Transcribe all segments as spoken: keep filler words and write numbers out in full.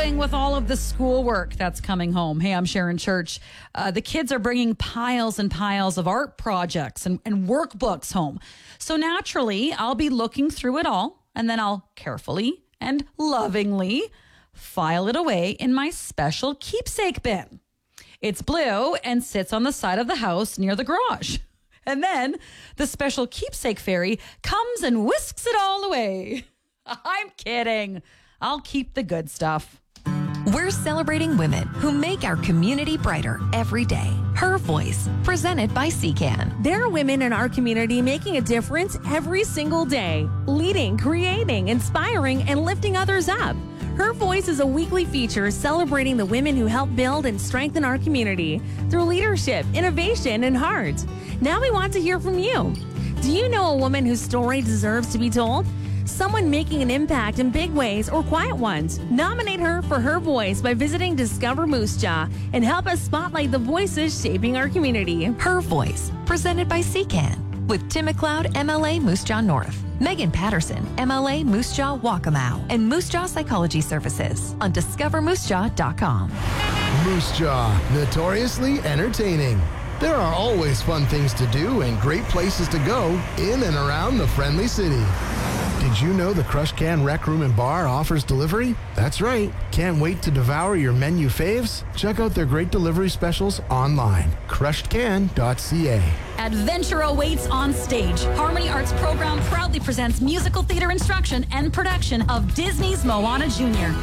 doing with all of the schoolwork that's coming home? Hey, I'm Sharon Church. Uh, the kids are bringing piles and piles of art projects and, and workbooks home. So naturally, I'll be looking through it all, and then I'll carefully and lovingly file it away in my special keepsake bin. It's blue and sits on the side of the house near the garage. And then the special keepsake fairy comes and whisks it all away. I'm kidding. I'll keep the good stuff. We're celebrating women who make our community brighter every day. Her Voice, presented by C C A N. There are women in our community making a difference every single day, leading, creating, inspiring, and lifting others up. Her Voice is a weekly feature celebrating the women who help build and strengthen our community through leadership, innovation, and heart. Now we want to hear from you. Do you know a woman whose story deserves to be told? Someone making an impact in big ways or quiet ones. Nominate her for Her Voice by visiting Discover Moose Jaw and help us spotlight the voices shaping our community. Her Voice, presented by C C A N. With Tim McLeod, M L A Moose Jaw North, Megan Patterson, M L A Moose Jaw Waccamaw, and Moose Jaw Psychology Services on discover moose jaw dot com. Moose Jaw, notoriously entertaining. There are always fun things to do and great places to go in and around the friendly city. Did you know the Crush Can Rec Room and Bar offers delivery? That's right. Can't wait to devour your menu faves? Check out their great delivery specials online. crushed can dot c a. Adventure awaits on stage. Harmony Arts Program proudly presents musical theater instruction and production of Disney's Moana Junior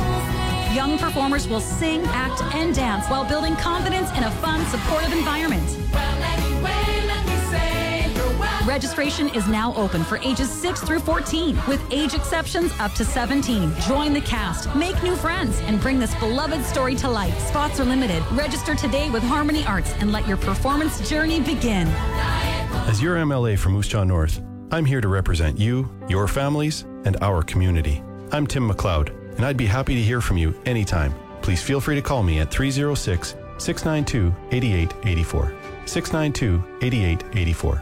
Young performers will sing, act, and dance while building confidence in a fun, supportive environment. Well, anyway, let me say, well. Registration is now open for ages six through fourteen, with age exceptions up to seventeen. Join the cast, make new friends, and bring this beloved story to life. Spots are limited. Register today with Harmony Arts and let your performance journey begin. As your M L A for Moose Jaw North, I'm here to represent you, your families, and our community. I'm Tim McLeod, and I'd be happy to hear from you anytime. Please feel free to call me at three oh six, six nine two, eight eight eight four. six nine two, eight eight eight four.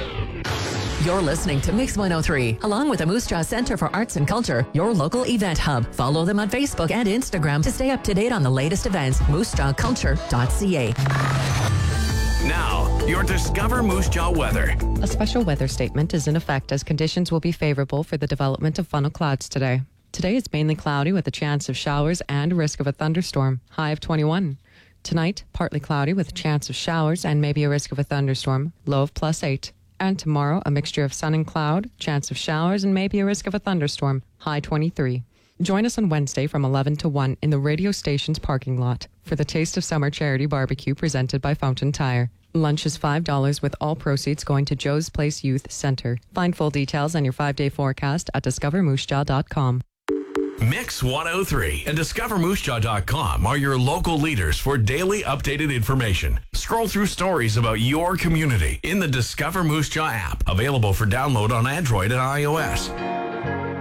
You're listening to Mix one oh three, along with the Moose Jaw Center for Arts and Culture, your local event hub. Follow them on Facebook and Instagram to stay up to date on the latest events. moose jaw culture dot c a. Now, your Discover Moose Jaw weather. A special weather statement is in effect as conditions will be favorable for the development of funnel clouds today. Today it's mainly cloudy with a chance of showers and risk of a thunderstorm, high of twenty-one. Tonight, partly cloudy with a chance of showers and maybe a risk of a thunderstorm, low of plus eight. And tomorrow, a mixture of sun and cloud, chance of showers and maybe a risk of a thunderstorm, high twenty-three. Join us on Wednesday from eleven to one in the radio station's parking lot for the Taste of Summer charity barbecue presented by Fountain Tire. Lunch is five dollars with all proceeds going to Joe's Place Youth Center. Find full details on your five-day forecast at discover moose jaw dot com. Mix one oh three and discover moose jaw dot com are your local leaders for daily updated information. Scroll through stories about your community in the Discover Moose Jaw app, available for download on Android and iOS.